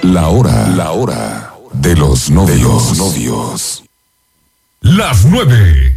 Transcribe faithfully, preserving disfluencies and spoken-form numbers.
La hora, la hora de los novios. De los novios. Las nueve.